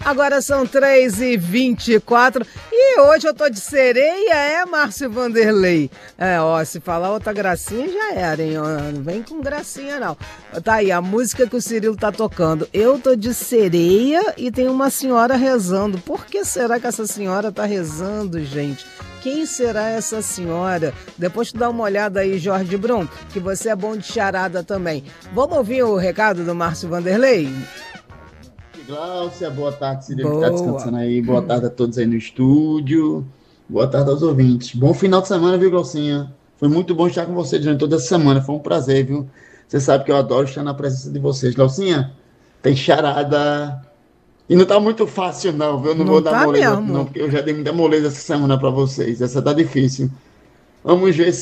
Agora são 3h24 e hoje eu tô de sereia, Márcio Vanderlei? Se falar outra gracinha já era, hein? Não vem com gracinha, não. Tá aí, a música que o Cirilo tá tocando. Eu tô de sereia e tem uma senhora rezando. Por que será que essa senhora tá rezando, gente? Quem será essa senhora? Depois tu dá uma olhada aí, Jorge Brum, que você é bom de charada também. Vamos ouvir o recado do Márcio Vanderlei? Gláucia, boa tarde, Cirilo, que tá descansando aí. Boa tarde a todos aí no estúdio. Boa tarde aos ouvintes. Bom final de semana, viu, Glaucinha? Foi muito bom estar com você durante toda essa semana. Foi um prazer, viu? Você sabe que eu adoro estar na presença de vocês. Glaucinha, tem charada. E não tá muito fácil, não, viu? Eu não vou Não dar tá moleza, não, mesmo. porque eu já dei muita moleza essa semana pra vocês. Essa tá difícil. Vamos ver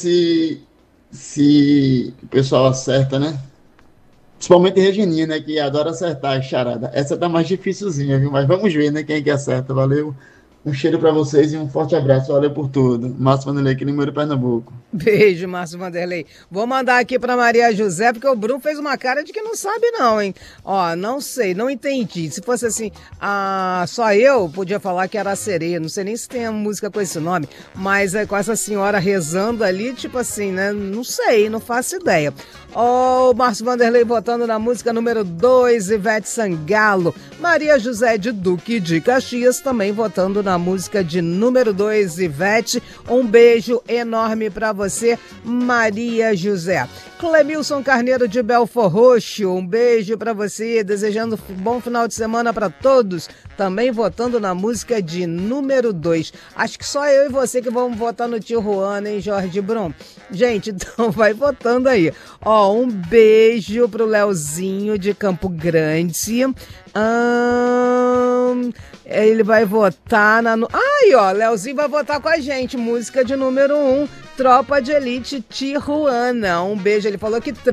se o pessoal acerta, né? Principalmente Regininha, né? Que adora acertar a charada. Essa tá mais dificilzinha, viu? Mas vamos ver, né? Quem é que acerta. Valeu. Um cheiro pra vocês e um forte abraço. Valeu por tudo. Márcio Vanderlei, aqui no Número Pernambuco. Beijo, Márcio Vanderlei. Vou mandar aqui pra Maria José, porque o Bruno fez uma cara de que não sabe não, hein? Ó, não sei, não entendi. Se fosse assim, só eu podia falar que era a sereia. Não sei nem se tem a música com esse nome, mas com essa senhora rezando ali, tipo assim, né? Não sei, não faço ideia. Ó, o Márcio Vanderlei votando na música número 2, Ivete Sangalo. Maria José de Duque de Caxias também votando na música de número 2, Ivete. Um beijo enorme pra você, Maria José. Clemilson Carneiro de Belfor Roxo, um beijo pra você, desejando bom final de semana pra todos, também votando na música de número 2. Acho que só eu e você que vamos votar no tio Juan, hein, Jorge Brum? Gente, então vai votando aí. Ó, um beijo pro Leozinho de Campo Grande. Ele vai votar na... Aí, ó, Leozinho vai votar com a gente. Música de número 1, Tropa de Elite Tijuana. Um beijo, ele falou que